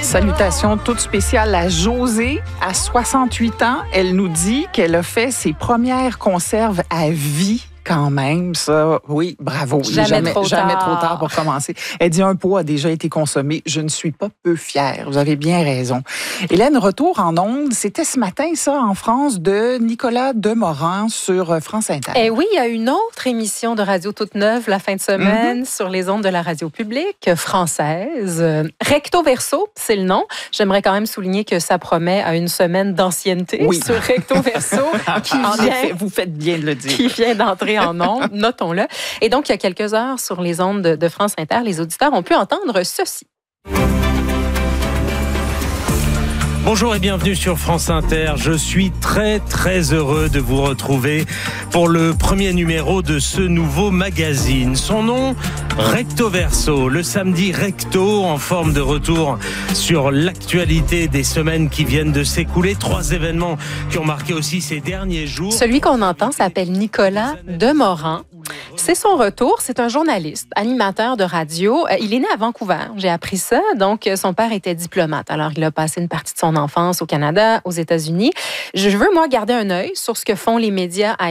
Salutations toutes spéciales à Josée. À 68 ans, elle nous dit qu'elle a fait ses premières conserves à vie. Quand même, ça, oui, bravo. Jamais trop tard pour commencer. Elle dit un pot a déjà été consommé. Je ne suis pas peu fière. Vous avez bien raison. Hélène, retour en ondes. C'était ce matin, ça, en France, de Nicolas Demorand sur France Inter. Et oui, il y a une autre émission de radio toute neuve la fin de semaine sur les ondes de la radio publique française. Recto Verso, c'est le nom. J'aimerais quand même souligner que ça promet à une semaine d'ancienneté sur Recto Verso. En effet, vous faites bien de le dire. Qui vient d'entrer en ondes, notons-le. Et donc, il y a quelques heures, sur les ondes de France Inter, les auditeurs ont pu entendre ceci. Bonjour et bienvenue sur France Inter. Je suis très heureux de vous retrouver pour le premier numéro de ce nouveau magazine. Son nom, Recto Verso, le samedi recto en forme de retour sur l'actualité des semaines qui viennent de s'écouler. 3 événements qui ont marqué aussi ces derniers jours. Celui qu'on entend s'appelle Nicolas Demorand. C'est son retour. C'est un journaliste, animateur de radio. Il est né à Vancouver. J'ai appris ça. Donc, son père était diplomate. Alors, il a passé une partie de son enfance au Canada, aux États-Unis. Je veux, moi, garder un œil sur ce que font les médias